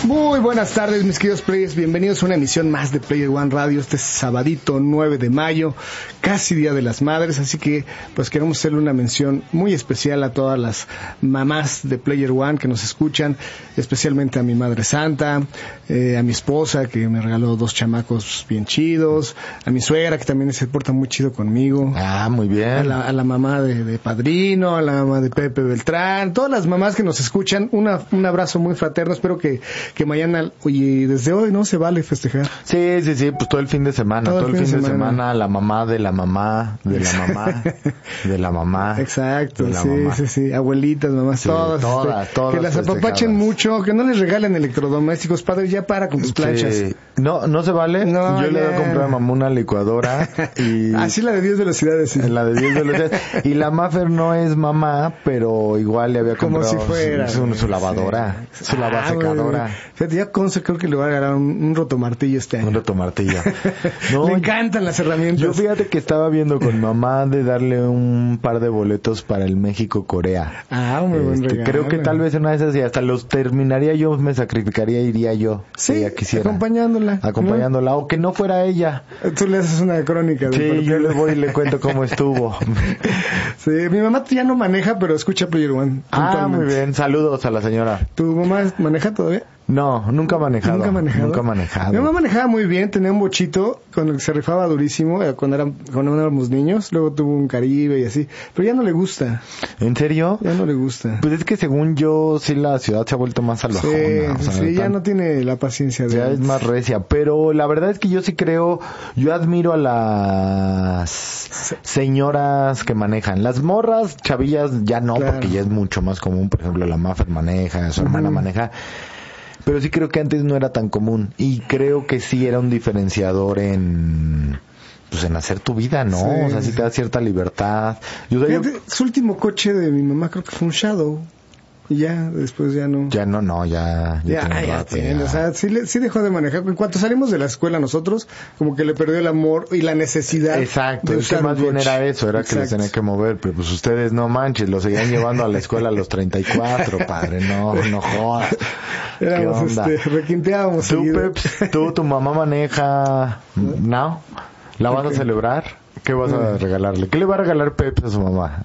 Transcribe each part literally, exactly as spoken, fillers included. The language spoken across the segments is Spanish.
Muy buenas tardes, mis queridos players, bienvenidos a una emisión más de Player One Radio este sabadito nueve de mayo, casi Día de las Madres, así que pues queremos hacerle una mención muy especial a todas las mamás de Player One que nos escuchan, especialmente a mi madre santa, eh, a mi esposa que me regaló dos chamacos bien chidos, a mi suegra que también se porta muy chido conmigo. Ah, muy bien. A la, a la mamá de, de Padrino, a la mamá de Pepe Beltrán, todas las mamás que nos escuchan, una, un abrazo muy fraterno, espero que que mañana, oye, desde hoy, ¿no? Se vale festejar. Sí, sí, sí, pues todo el fin de semana, todo, todo el fin, fin de, semana. semana, la mamá de la mamá, de la mamá, de la mamá. Exacto, sí, mamá. sí, sí, abuelitas, mamás, sí, todas. Todas, este, todas que las apapachen mucho, que no les regalen electrodomésticos, padre, ya para con tus planchas. Sí. No, no se vale. No, yo ya. le voy a comprar a mamá una licuadora y... Así la de diez velocidades, sí. La de diez velocidades. Y la Maffer no es mamá, pero igual le había comprado Como si fuera, su, su, su lavadora, sí. su lavasecadora. Fíjate, ya Conce creo que le va a regalar un, un rotomartillo este año. Un rotomartillo. No, le encantan las herramientas. Yo fíjate que estaba viendo con mamá de darle un par de boletos para el México-Corea. Ah, muy buen este, regalo. Creo que tal vez una de esas y hasta los terminaría yo, me sacrificaría, iría yo. Sí, si ella quisiera. acompañándola. Acompañándola, ¿no? O que no fuera ella. Tú le haces una crónica. Sí, yo le voy y le cuento cómo estuvo. Sí, mi mamá ya no maneja, pero escucha Player One. Ah, muy bien. Saludos a la señora. ¿Tu mamá maneja todavía? No, nunca ha manejado. ¿Nunca ha manejado? Nunca ha manejado. Mi mamá manejaba muy bien, tenía un bochito con el que se rifaba durísimo cuando, era, cuando éramos niños, luego tuvo un Caribe y así, pero ya no le gusta. ¿En serio? Ya no le gusta. Pues es que según yo, sí la ciudad se ha vuelto más salvajona. Sí, o sea, sí, tan, ya no tiene la paciencia de... Ya es más recia, pero la verdad es que yo sí creo, yo admiro a las señoras que manejan. Las morras, chavillas, ya no, claro. Porque ya es mucho más común, por ejemplo, la Maffer maneja, su hermana uh-huh. maneja. Pero sí creo que antes no era tan común y creo que sí era un diferenciador en pues en hacer tu vida, ¿no? Sí, o sea, sí te da cierta libertad. Yo, Fíjate, yo... Su último coche de mi mamá creo que fue un Shadow. Y ya, después ya no. Ya no, no, ya. Ya, ya, ya rato, tiene, ya. O sea, sí, sí dejó de manejar. En cuanto salimos de la escuela nosotros, como que le perdió el amor y la necesidad. Exacto, de es que más bien coche. era eso, era Exacto. que les tenía que mover. Pero pues ustedes no manches, lo seguían llevando a la escuela a los treinta y cuatro, padre, no, no jodas. Éramos, este, requinteábamos. Tú, Peps, tú, tu mamá maneja, ¿no? ¿La vas okay. a celebrar? ¿Qué vas a regalarle? ¿Qué le va a regalar Pepe a su mamá?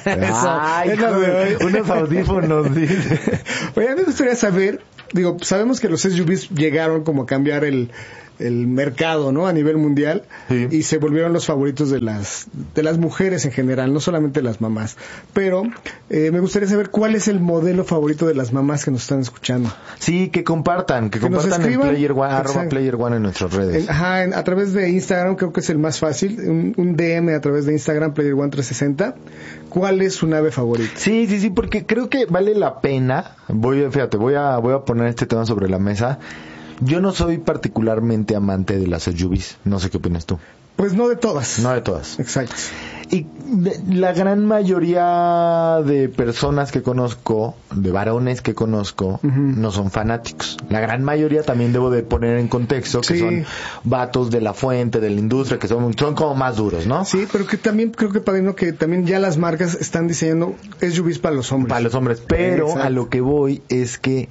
Ay, es la de hoy. Unos audífonos, dice. Oye, a mí me gustaría saber, digo, sabemos que los S U Vs llegaron como a cambiar el, el mercado, ¿no? A nivel mundial. Sí. Y se volvieron los favoritos de las, de las mujeres en general, no solamente las mamás. Pero, eh, me gustaría saber cuál es el modelo favorito de las mamás que nos están escuchando. Sí, que compartan, que, que compartan en Player One, arroba Player One en nuestras redes. En, ajá, en, a través de Instagram creo que es el más fácil, un, un D M a través de Instagram, Player One trescientos sesenta. ¿Cuál es su nave favorita? Sí, sí, sí, porque creo que vale la pena. Voy, fíjate, voy a, voy a poner este tema sobre la mesa. Yo no soy particularmente amante de las S U Vs. No sé qué opinas tú. Pues no de todas. No de todas. Exacto. Y la gran mayoría de personas que conozco, de varones que conozco, uh-huh. no son fanáticos. La gran mayoría también debo de poner en contexto que sí. son vatos de la fuente, de la industria, que son, son como más duros, ¿no? Sí, pero que también creo que padrino que también ya las marcas están diseñando S U Vs para los hombres. Para los hombres, pero Exacto. a lo que voy es que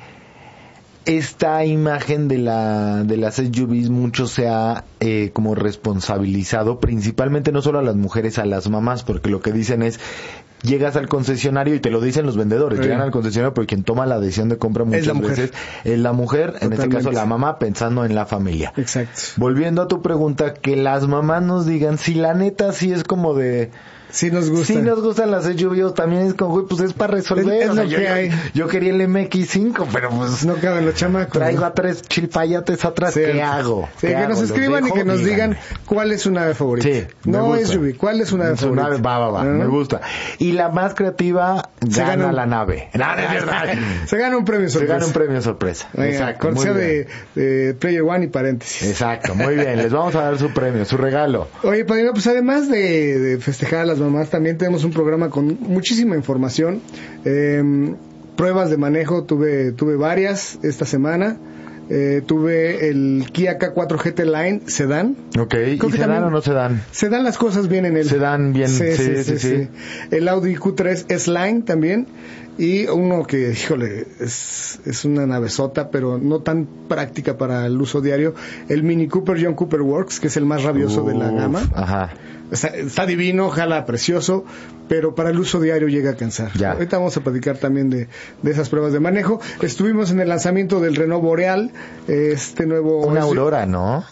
esta imagen de la de las S U Vs mucho se ha eh, como responsabilizado principalmente no solo a las mujeres, a las mamás, porque lo que dicen es llegas al concesionario y te lo dicen los vendedores, sí. llegan al concesionario porque quien toma la decisión de compra muchas es veces es la mujer, Totalmente. En este caso la mamá, pensando en la familia. Exacto. Volviendo a tu pregunta, que las mamás nos digan si la neta sí es como de Sí nos gusta. Sí nos gustan las S U Vs, también es como, güey, pues es para resolver. Es, es o sea, lo yo, que hay. Yo quería el M X cinco, pero pues no caben los chamacos. Traigo ¿no? a tres chilpayates atrás, sí. ¿Qué hago? Sí, ¿Qué que hago? nos escriban y que nos Díganme. digan cuál es su nave favorita. Sí, no S U V, ¿cuál es su nave su favorita? Nave, va, va, va, ¿no? Me gusta. Y la más creativa se gana, gana la nave. No, no es verdad. Se gana un premio sorpresa. Se gana un premio sorpresa. Oiga, Exacto. Cortesía de, de Player One y paréntesis. Exacto, muy bien. Les vamos a dar su premio, su regalo. Oye, padrino, pues además de, de festejar a las mamás, también tenemos un programa con muchísima información, eh, pruebas de manejo, tuve tuve varias esta semana, eh, tuve el Kia K cuatro G T Line Sedan. Ok, ¿y se dan o no se dan? Se dan las cosas bien en él. Se dan bien, sí, sí, sí. sí, sí. sí. El Audi Q tres S-Line también, y uno que, híjole, es, es una navezota, pero no tan práctica para el uso diario, el Mini Cooper John Cooper Works, que es el más rabioso Uf, de la gama. Ajá. Está, está divino, jala precioso, pero para el uso diario llega a cansar. Ya. Ahorita vamos a platicar también de, de esas pruebas de manejo. Estuvimos en el lanzamiento del Renault Boreal, este nuevo... Una Aurora, ¿no?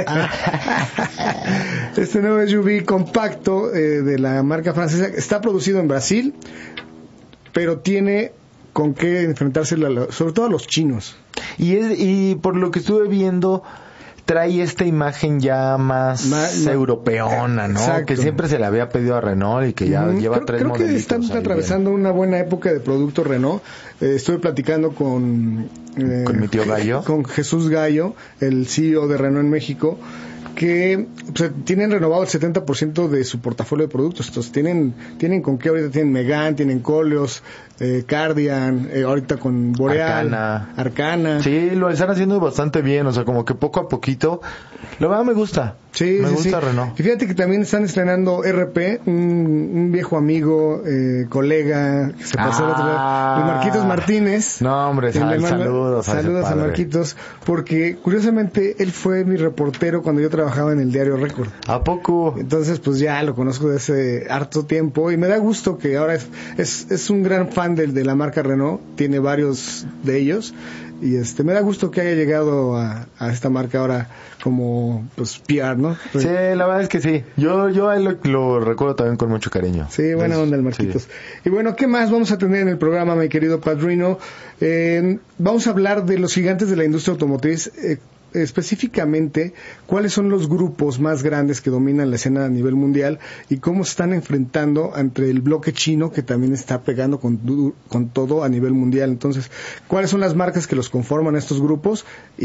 Este nuevo S U V compacto eh, de la marca francesa. Está producido en Brasil, pero tiene con qué enfrentarse, la, sobre todo a los chinos. Y, es, y por lo que estuve viendo... trae esta imagen ya más ma, ma, europeona, ¿no? Exacto. Que siempre se le había pedido a Renault y que ya mm, lleva creo, tres creo modelitos. Creo que están atravesando bien. Una buena época de producto Renault. Eh, estuve platicando con... Eh, ¿Con mi tío Gallo? Con Jesús Gallo, el C E O de Renault en México, que pues, tienen renovado el setenta por ciento de su portafolio de productos. Entonces tienen tienen con qué ahorita tienen Megane, tienen Koleos, eh, Cardian, eh, ahorita con Boreal, Arcana. Arcana. Sí, lo están haciendo bastante bien, o sea, como que poco a poquito. La verdad me gusta. Sí, me sí, gusta sí. Renault. Y fíjate que también están estrenando R P, un, un viejo amigo, eh, colega, que se pasó ah, el otro día, Marquitos Martínez. No, hombre, sal, manda, saludos. Saludos a, a Marquitos, porque curiosamente él fue mi reportero cuando yo trabajaba en el diario Récord. ¿A poco? Entonces, pues ya lo conozco desde hace harto tiempo y me da gusto que ahora es, es, es un gran fan de, de la marca Renault, tiene varios de ellos. Y este me da gusto que haya llegado a, a esta marca ahora como pues P R, ¿no? Sí, la verdad es que sí. Yo yo lo, lo recuerdo también con mucho cariño. Sí, buena es, onda el Marquitos. Sí. Y bueno, ¿qué más vamos a tener en el programa, mi querido padrino? Eh, vamos a hablar de los gigantes de la industria automotriz. Eh, específicamente cuáles son los grupos más grandes que dominan la escena a nivel mundial y cómo se están enfrentando entre el bloque chino que también está pegando con, con todo a nivel mundial. Entonces, cuáles son las marcas que los conforman estos grupos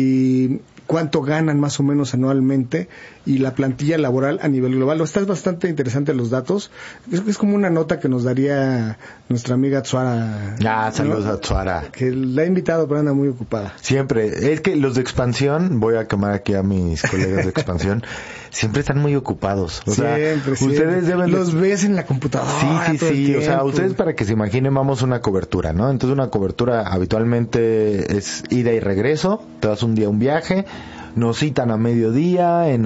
y cuánto ganan más o menos anualmente y la plantilla laboral a nivel global. Está bastante interesante los datos. Es, es como una nota que nos daría nuestra amiga Tsuara. Ah, saludos, ¿no? A Tsuara. Que la ha invitado, pero anda muy ocupada. Siempre. Es que los de expansión, voy a quemar aquí a mis colegas de expansión, siempre están muy ocupados. O siempre, sea, siempre. Ustedes deben... Los ves en la computadora. Sí, sí, sí. O sea, ustedes para que se imaginen, vamos a una cobertura, ¿no? Entonces una cobertura habitualmente es ida y regreso. Te vas un día a un viaje. Nos citan a mediodía en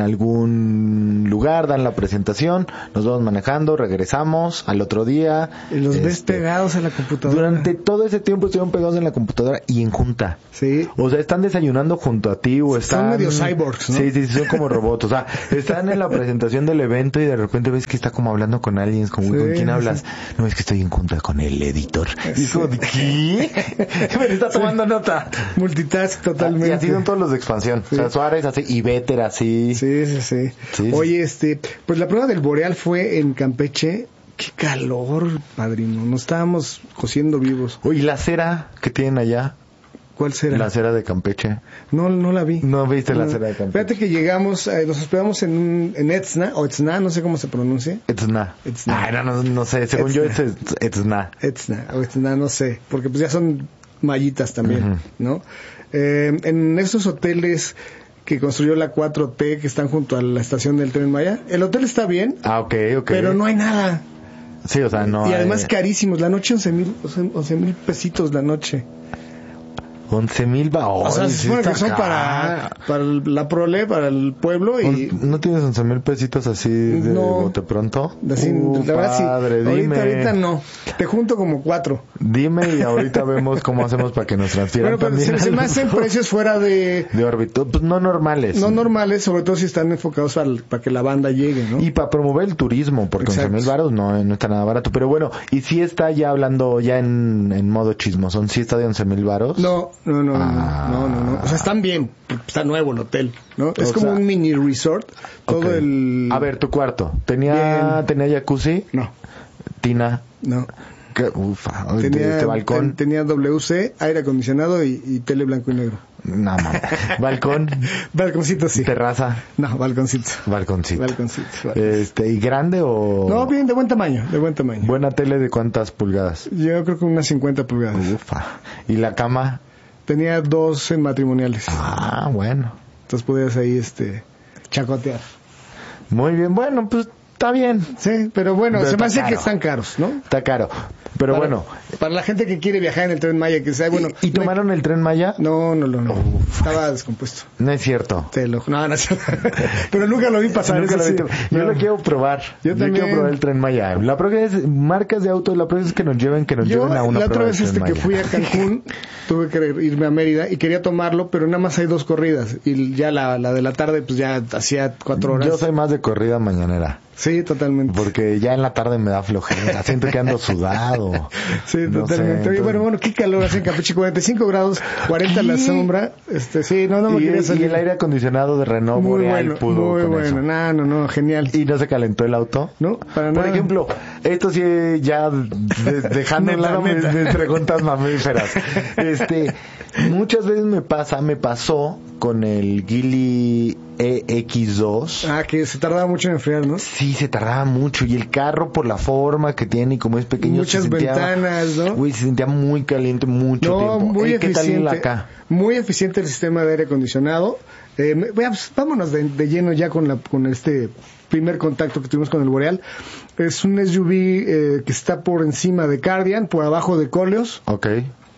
algún lugar, dan la presentación, nos vamos manejando, regresamos al otro día. Y los este, ves pegados en la computadora. Durante todo ese tiempo estuvieron pegados en la computadora y en junta. Sí. O sea, están desayunando junto a ti o están... Son medio cyborgs, ¿no? Sí, sí, son como robots. O sea, están en la presentación del evento y de repente ves que está como hablando con alguien. Es como, sí, ¿con quién hablas? Sí. No, es que estoy en junta con el editor. Sí. Y es como, ¿qué? Me está tomando sí. nota. Multitask totalmente. Y así son todos los de expansión. Sí. O sea, Suárez así y Vetter así. Sí, sí, sí, sí. Oye, este, pues la prueba del Boreal fue en Campeche. Qué calor, padrino. Nos estábamos cociendo vivos. Oye, ¿la cera que tienen allá? ¿Cuál cera? La cera de Campeche. No, no la vi. No viste no. la cera de Campeche. Fíjate que llegamos, eh, nos hospedamos en, en Etzna, o Etzna, no sé cómo se pronuncia. Etzna. Etzna. Ay, no, no, no sé. Según Etzna. yo es Etzna. Etzna, o Etzna, no sé. Porque pues ya son mallitas también, uh-huh. ¿no? Eh, en estos hoteles que construyó la cuatro T que están junto a la estación del Tren Maya. El hotel está bien. Ah, ok, ok. Pero no hay nada. Sí, o sea, no Y además hay... carísimos. La noche once mil, once mil pesitos la noche. once mil baos. O sea, se supone que son para, para la prole, para el pueblo y... ¿No tienes once mil pesitos así de no, bote pronto? Así, uh, la verdad padre, sí. Dime. Ahorita, ahorita no. Te junto como cuatro. Dime y ahorita vemos cómo hacemos para que nos transfieran bueno, pero también. Se, se me hacen precios fuera de... De órbita. Pues no normales. No normales, sobre todo si están enfocados para, para que la banda llegue, ¿no? Y para promover el turismo, porque once mil varos no, no está nada barato. Pero bueno, ¿y si está ya hablando ya en, en modo chismosón? ¿Sí está de once mil varos? No, no, no, ah. no. No, no, no. O sea, están bien. Está nuevo el hotel, ¿no? Es o como sea, un mini resort. Todo okay. el... A ver, tu cuarto. ¿Tenía, ¿tenía jacuzzi? No. ¿Tina? No. ¿Qué? Ufa. Tenía, ¿Este balcón? Ten, tenía W C, aire acondicionado y, y tele blanco y negro. No, man. ¿Balcón? Balconcito, sí. ¿Terraza? No, balconcito. Balconcito. Balconcito. Este, ¿y grande o...? No, bien, de buen tamaño, de buen tamaño. ¿Buena tele de cuántas pulgadas? Yo creo que unas cincuenta pulgadas. Ufa. ¿Y la cama? Tenía dos en matrimoniales. Ah, bueno. Entonces podías ahí, este, chacotear. Muy bien, bueno, pues está bien. Sí, pero bueno, pero se me hace caro. que están caros, ¿no? Está caro. Pero para, bueno. Para la gente que quiere viajar en el Tren Maya, que sea bueno. ¿Y, y tomaron no, el Tren Maya? No, no, no, no. Uf. Estaba descompuesto. No es cierto. Te lo, no, no es cierto. Pero nunca lo vi pasar. Nunca lo vi. Sí. Yo no. lo quiero probar. Yo, yo también. quiero probar el Tren Maya. La próxima es marcas de autos, la próxima es que nos lleven, que nos yo, lleven a una la prueba otra vez este que fui a Cancún, tuve que irme a Mérida y quería tomarlo, pero nada más hay dos corridas. Y ya la, la de la tarde, pues ya hacía cuatro horas. Yo soy más de corrida mañanera. Sí, totalmente. Porque ya en la tarde me da flojera, siento que ando sudado. Sí, no totalmente. Sé, Oye, bueno, bueno, qué calor hace en Campeche, cuarenta y cinco grados, cuarenta en la sombra. Este, sí, no, no me y, quería salir. Y el aire acondicionado de Renault muy Boreal bueno, pudo muy con bueno. eso. No, no, no, genial. ¿Y no se calentó el auto? No, para Por nada. ejemplo, esto sí ya de, dejando en lado mis, mis preguntas mamíferas. Este, muchas veces me pasa, me pasó con el Geely E X dos. Ah, que se tardaba mucho en enfriar, ¿no? Sí, se tardaba mucho. Y el carro, por la forma que tiene y como es pequeño, muchas se sentía, ventanas, ¿no? Uy, se sentía muy caliente mucho no, tiempo. Muy ¿Eh, ¿Qué eficiente, tal acá? Muy eficiente el sistema de aire acondicionado. Eh, pues, vámonos de, de lleno ya con, la, con este primer contacto que tuvimos con el Boreal. Es un S U V eh, que está por encima de Cardian, por abajo de Koleos. Ok.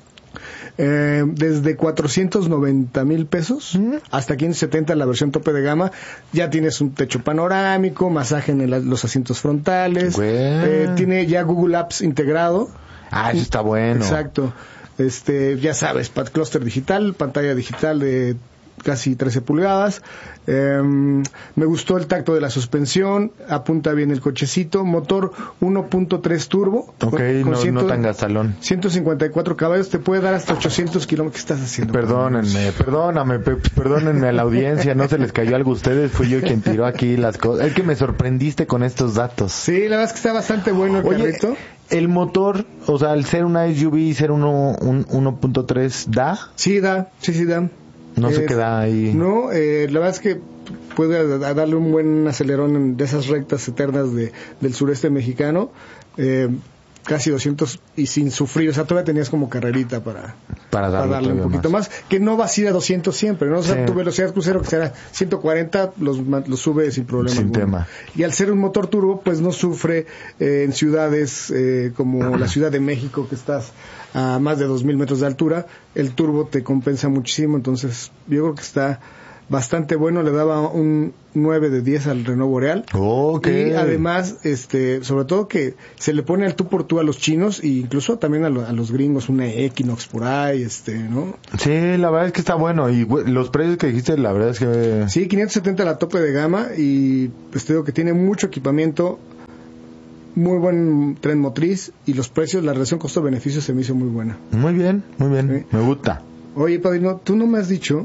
Eh, desde cuatrocientos noventa mil pesos ¿Mm? hasta quinientos setenta la versión tope de gama. Ya tienes un techo panorámico, masaje en el, los asientos frontales, eh, tiene ya Google Apps integrado. Ah, eso está bueno. Exacto. Este, ya sabes, clúster digital, pantalla digital de casi trece pulgadas. Eh, me gustó el tacto de la suspensión, apunta bien el cochecito, motor uno punto tres turbo. Ok, con, con no, ciento, no tan gastalón. ciento cincuenta y cuatro caballos, te puede dar hasta ochocientos kilómetros. ¿Qué estás haciendo? Perdónenme, perdóname, pe, perdónenme a la audiencia, no se les cayó algo a ustedes, fui yo quien tiró aquí las cosas. Es que me sorprendiste con estos datos. Sí, la verdad es que está bastante bueno el Oye, carrito. El motor, o sea, al ser una S U V y ser uno, un uno punto tres, ¿da? Sí, da, sí, sí da. No eh, se queda ahí. No, eh, la verdad es que puede darle un buen acelerón de esas rectas eternas de, del sureste mexicano. Eh, casi doscientos y sin sufrir, o sea, todavía tenías como carrerita para, para darle, para darle un poquito más. más, que no vas a ir a doscientos siempre, ¿no? O sea, sí. Tu velocidad crucero que será ciento cuarenta, los, los sube sin problema sin alguno. Tema. Y al ser un motor turbo, pues no sufre eh, en ciudades eh, como la Ciudad de México, que estás a más de dos mil metros de altura, el turbo te compensa muchísimo, entonces yo creo que está bastante bueno. Le daba un nueve de diez al Renault Boreal. Okay. Y además, este, sobre todo que se le pone al tú por tú a los chinos e incluso también a, lo, a los gringos, una Equinox por ahí, este, ¿no? Sí, la verdad es que está bueno. Y los precios que dijiste, la verdad es que... Sí, quinientos setenta la tope de gama y pues te digo que tiene mucho equipamiento, muy buen tren motriz y los precios, la relación costo-beneficio se me hizo muy buena. Muy bien, muy bien, sí. Me gusta. Oye, Padrino, tú no me has dicho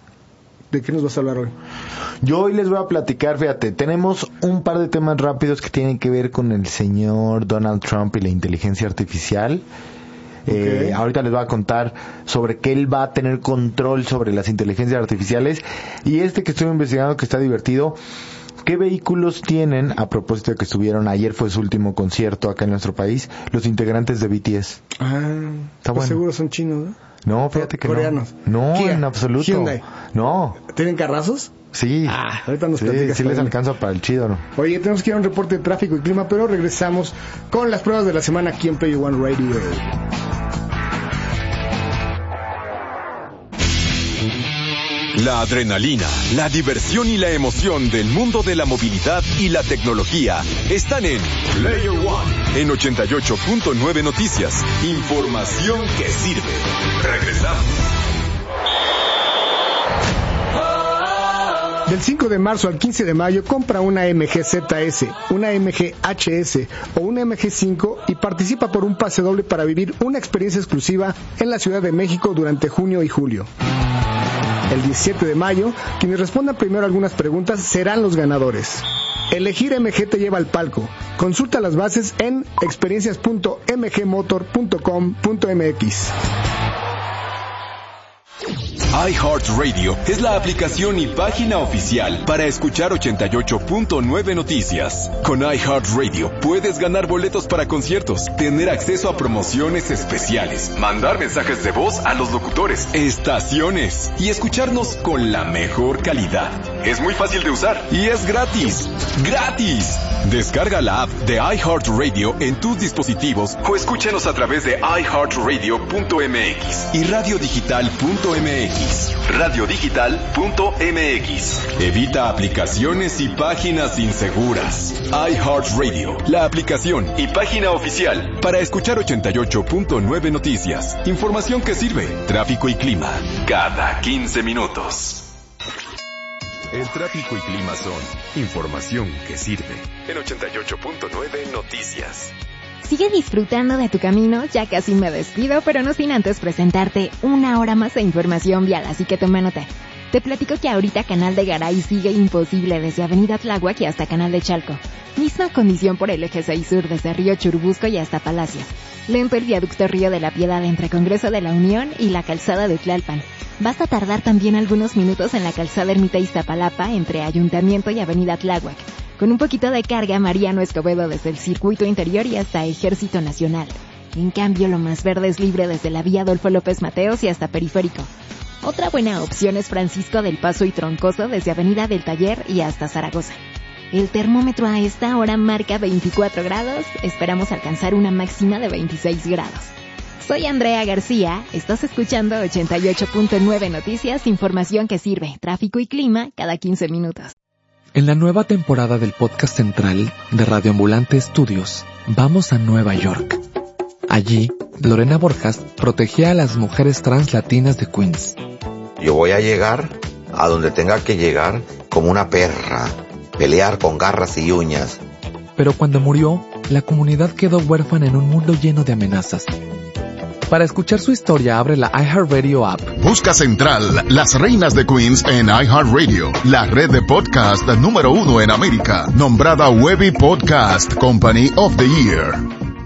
de qué nos vas a hablar hoy. Yo hoy les voy a platicar, fíjate, tenemos un par de temas rápidos que tienen que ver con el señor Donald Trump y la inteligencia artificial. Okay. Eh, ahorita les voy a contar sobre que él va a tener control sobre las inteligencias artificiales. Y este que estoy investigando, que está divertido, ¿qué vehículos tienen, a propósito de que estuvieron, ayer fue su último concierto acá en nuestro país, los integrantes de B T S? Ah, está pues bueno. Seguro son chinos, ¿no? No, fíjate que coreanos. No, no, en absoluto. Hyundai. No. ¿Tienen carrazos? Sí. Ah, ahorita nos sí, platicas. Sí les alcanza para el chido, ¿no? Oye, tenemos que ir a un reporte de tráfico y clima, pero regresamos con las pruebas de la semana aquí en Player One Radio. La adrenalina, la diversión y la emoción del mundo de la movilidad y la tecnología están en Player One, en ochenta y ocho punto nueve Noticias. Información que sirve. Regresamos. Del cinco de marzo al quince de mayo, compra una M G Z S, una M G H S o una M G cinco y participa por un pase doble para vivir una experiencia exclusiva en la Ciudad de México durante junio y julio. El diecisiete de mayo, quienes respondan primero algunas preguntas serán los ganadores. Elegir M G te lleva al palco. Consulta las bases en experiencias punto m g motor punto com punto m x. iHeartRadio es la aplicación y página oficial para escuchar ochenta y ocho punto nueve Noticias. Con iHeartRadio puedes ganar boletos para conciertos, tener acceso a promociones especiales, mandar mensajes de voz a los locutores, estaciones y escucharnos con la mejor calidad. Es muy fácil de usar y es gratis. ¡Gratis! Descarga la app de iHeartRadio en tus dispositivos o escúchanos a través de i heart radio punto m x y radio digital punto m x. radio digital punto m x. Evita aplicaciones y páginas inseguras. iHeartRadio, la aplicación y página oficial para escuchar ochenta y ocho punto nueve Noticias. Información que sirve. Tráfico y clima cada quince minutos. El tráfico y clima son información que sirve. En ochenta y ocho punto nueve Noticias. Sigue disfrutando de tu camino, ya casi me despido, pero no sin antes presentarte una hora más de información vial, así que toma nota. Te platico que ahorita Canal de Garay sigue imposible desde Avenida Tláhuac y hasta Canal de Chalco. Misma condición por el eje seis sur desde Río Churubusco y hasta Palacio. Lento el viaducto Río de la Piedad entre Congreso de la Unión y la calzada de Tlalpan. Vas a tardar también algunos minutos en la calzada Ermita Iztapalapa entre Ayuntamiento y Avenida Tláhuac. Con un poquito de carga, Mariano Escobedo desde el circuito interior y hasta Ejército Nacional. En cambio, lo más verde es libre desde la vía Adolfo López Mateos y hasta Periférico. Otra buena opción es Francisco del Paso y Troncoso desde Avenida del Taller y hasta Zaragoza. El termómetro a esta hora marca veinticuatro grados, esperamos alcanzar una máxima de veintiséis grados. Soy Andrea García, estás escuchando ochenta y ocho punto nueve Noticias, información que sirve, tráfico y clima cada quince minutos. En la nueva temporada del podcast central de Radio Ambulante Estudios, vamos a Nueva York. Allí, Lorena Borjas protegía a las mujeres trans latinas de Queens. Yo voy a llegar a donde tenga que llegar como una perra, pelear con garras y uñas. Pero cuando murió, la comunidad quedó huérfana en un mundo lleno de amenazas. Para escuchar su historia, abre la iHeartRadio app. Busca Central, las reinas de Queens en iHeartRadio, la red de podcast número uno en América, nombrada Webby Podcast Company of the Year.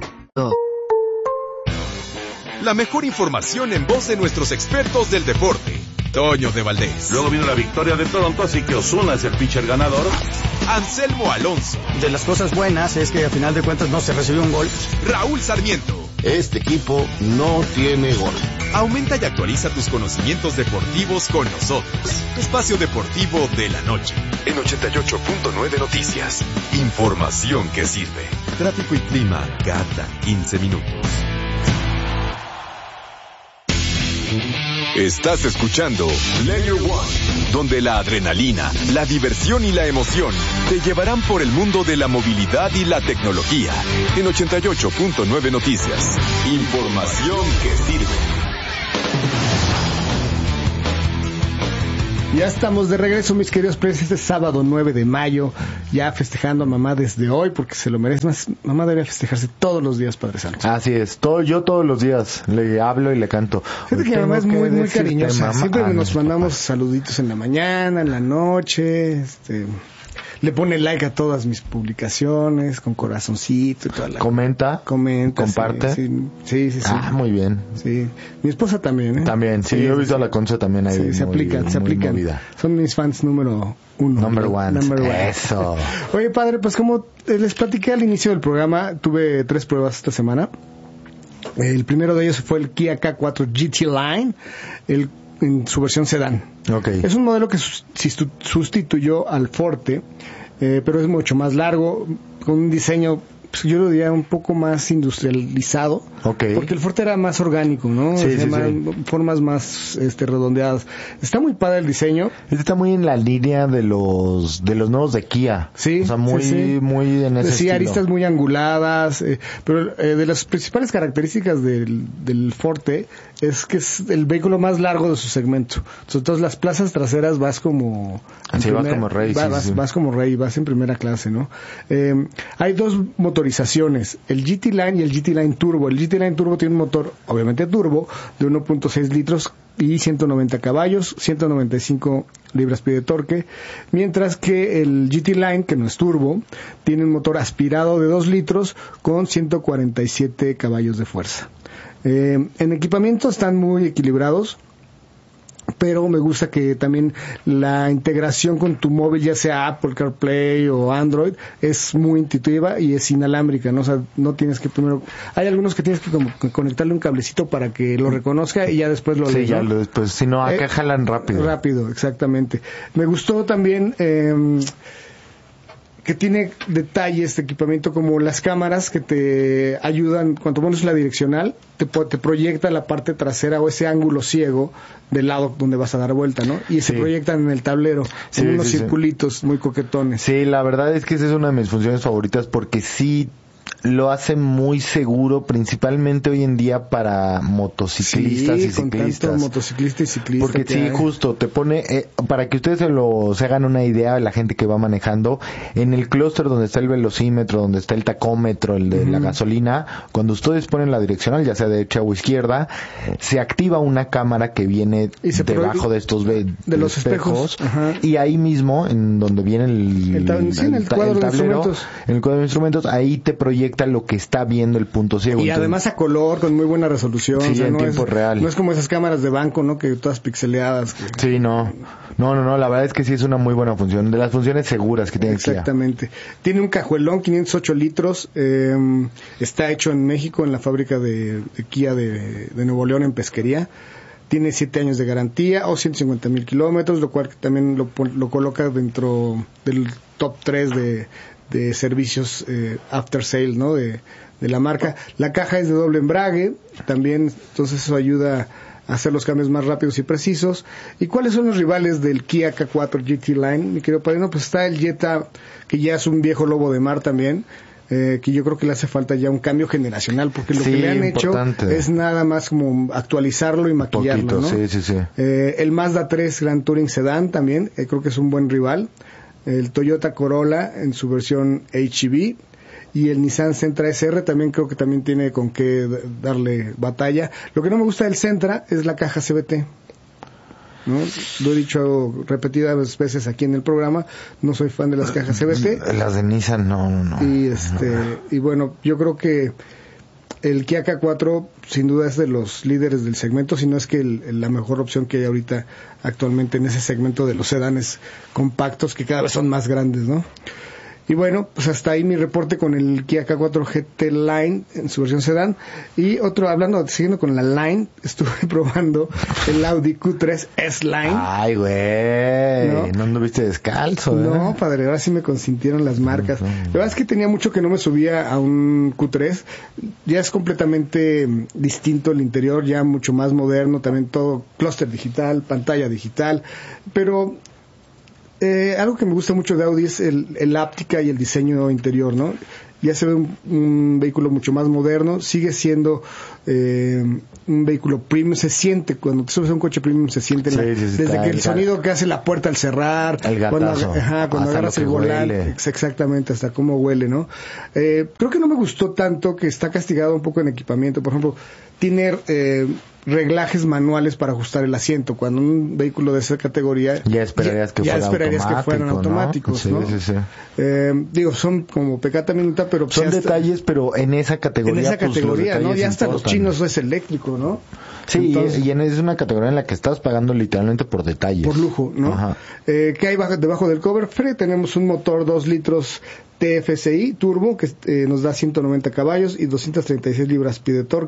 La mejor información en voz de nuestros expertos del deporte. Toño de Valdés. Luego vino la victoria de Toronto, así que Ozuna es el pitcher ganador. Anselmo Alonso. De las cosas buenas es que a final de cuentas no se recibió un gol. Raúl Sarmiento. Este equipo no tiene gol. Aumenta y actualiza tus conocimientos deportivos con nosotros. Tu espacio deportivo de la noche. En ochenta y ocho punto nueve Noticias. Información que sirve. Tráfico y clima cada quince minutos. Estás escuchando Layer One, donde la adrenalina, la diversión y la emoción te llevarán por el mundo de la movilidad y la tecnología. En ochenta y ocho punto nueve Noticias. Información que sirve. Ya estamos de regreso, mis queridos players, este sábado nueve de mayo, ya festejando a mamá desde hoy, porque se lo merece más. Mamá debe festejarse todos los días, Padre Santo. Así es, todo, yo todos los días le hablo y le canto. Fíjate que mi mamá es muy, muy cariñosa, mamá, siempre ah, nos mandamos papás. saluditos en la mañana, en la noche, este... Le pone like a todas mis publicaciones, con corazoncito y toda la... ¿Comenta? Comenta. ¿Comparte? Sí, sí, sí. sí Ah, sí. muy bien. Sí. Mi esposa también, ¿eh? También, sí, sí yo he visto sí. a la Concha también ahí. Sí, se muy, aplican, muy se aplican. Movida. Son mis fans número uno. Number one. Number one. Eso. Oye, padre, pues como les platiqué al inicio del programa, tuve tres pruebas esta semana. El primero de ellos fue el Kia K cuatro G T Line, el en su versión sedán. Okay. Es un modelo que sustituyó al Forte, eh, pero es mucho más largo, con un diseño, pues yo lo diría un poco más industrializado, okay. porque el Forte era más orgánico, ¿no? Sí, o sea, sí, más, sí. formas más este, redondeadas. Está muy padre el diseño. Este está muy en la línea de los de los nuevos de Kia. Sí, o sea, muy sí, sí. muy en ese sí, estilo. aristas muy anguladas, eh, pero eh, de las principales características del, del Forte es que es el vehículo más largo de su segmento. Entonces, las plazas traseras vas como... Así vas como rey, vas, sí, vas, sí. vas como rey, vas en primera clase, ¿no? Eh, hay dos motorizaciones, el G T Line y el G T Line Turbo. El G T Line Turbo tiene un motor, obviamente turbo, de uno punto seis litros y ciento noventa caballos, ciento noventa y cinco libras-pie de torque, mientras que el G T Line, que no es turbo, tiene un motor aspirado de dos litros con ciento cuarenta y siete caballos de fuerza. Eh, en equipamiento están muy equilibrados. pero me gusta que también la integración con tu móvil, ya sea Apple CarPlay o Android, es muy intuitiva y es inalámbrica, ¿no? O sea, no tienes que primero... Hay algunos que tienes que como que conectarle un cablecito para que lo reconozca y ya después lo sí, lees, ya ¿no? lo después, si no, acá eh, jalan rápido. Rápido, exactamente. Me gustó también... Eh, que tiene detalles de equipamiento como las cámaras que te ayudan, cuando pones la direccional, te, te proyecta la parte trasera o ese ángulo ciego del lado donde vas a dar vuelta, ¿no? Y se sí. proyectan en el tablero, sí, en unos sí, circulitos sí. muy coquetones. Sí, la verdad es que esa es una de mis funciones favoritas porque sí lo hace muy seguro, principalmente hoy en día para motociclistas sí, y ciclistas. Con motociclista y ciclista. Porque sí, hay. justo, te pone, eh, para que ustedes se, lo, se hagan una idea, la gente que va manejando, en el clúster donde está el velocímetro, donde está el tacómetro, el de uh-huh. la gasolina, cuando ustedes ponen la direccional, ya sea derecha o izquierda, se activa una cámara que viene debajo de estos ve- de los espejos, espejos y ahí mismo, en donde viene el, el, tab- sí, el, el, cuadro el tablero, de en el cuadro de instrumentos, ahí te proyecta lo que está viendo el punto ciego. Y entonces, además a color, con muy buena resolución. Sí, o sea, en no tiempo es, real. No es como esas cámaras de banco, ¿no? Que todas pixeleadas. Que... Sí, no. No, no, no, la verdad es que sí es una muy buena función. De las funciones seguras que tiene Exactamente. Kia. Tiene un cajuelón, quinientos ocho litros. Eh, está hecho en México, en la fábrica de, de Kia de, de Nuevo León, en Pesquería. Tiene siete años de garantía o ciento cincuenta mil kilómetros, lo cual también lo, lo coloca dentro del top tres de, de servicios eh, after sale, ¿no? De, de la marca. La caja es de doble embrague, también, entonces eso ayuda a hacer los cambios más rápidos y precisos. ¿Y cuáles son los rivales del Kia K cuatro G T Line, mi querido padrino? Pues está el Jetta, que ya es un viejo lobo de mar también, eh, que yo creo que le hace falta ya un cambio generacional, porque lo sí, que le han importante. hecho es nada más como actualizarlo y maquillarlo, Poquito, ¿no? Sí, sí, sí. Eh, el Mazda tres Grand Touring Sedan también, eh, creo que es un buen rival. El Toyota Corolla en su versión H E V y el Nissan Sentra S R también creo que también tiene con qué darle batalla. Lo que no me gusta del Sentra es la caja C V T, ¿no? Lo he dicho repetidas veces aquí en el programa, no soy fan de las cajas C V T. Las de Nissan no, no, no. Y este no. y bueno, yo creo que el Kia K cuatro sin duda es de los líderes del segmento, si no es que el, la mejor opción que hay ahorita actualmente en ese segmento de los sedanes compactos que cada vez son más grandes, ¿no? Y bueno, pues hasta ahí mi reporte con el Kia K cuatro G T Line en su versión sedán. Y otro, hablando, siguiendo con la Line, estuve probando el Audi Q tres S-Line. Ay, güey, ¿no? ¿No anduviste descalzo? ¿eh? No, padre, ahora sí me consintieron las marcas. La verdad es que tenía mucho que no me subía a un Q tres. Ya es completamente distinto el interior, ya mucho más moderno, también todo clúster digital, pantalla digital, pero... Eh, algo que me gusta mucho de Audi es el, el áptica y el diseño interior, ¿no? Ya se ve un, un vehículo mucho más moderno, sigue siendo eh, un vehículo premium, se siente, cuando te subes a un coche premium se siente, sí, la, sí, desde que el, el sonido que hace la puerta al cerrar, el gatazo, cuando, ajá, cuando agarras el volante, exactamente, hasta cómo huele, ¿no? Eh, creo que no me gustó tanto, que está castigado un poco en equipamiento, por ejemplo, tiene eh, reglajes manuales para ajustar el asiento. Cuando un vehículo de esa categoría ya esperarías que, ya fuera esperarías que fueran automáticos, ¿no? ¿no? Sí, sí, sí. Eh, digo, son como pecata minuta, pero son pues detalles, hasta, pero en esa categoría, en esa pues, categoría, ¿no? Ya hasta importan. los chinos es eléctrico, ¿no? Sí, entonces, y en, es una categoría en la que estás pagando literalmente por detalles. Por lujo, ¿no? Ajá. Eh, ¿Qué hay bajo, debajo del cover? Free, tenemos un motor dos litros T F S I turbo que eh, nos da ciento noventa caballos y doscientas treinta y seis libras-pie de torque.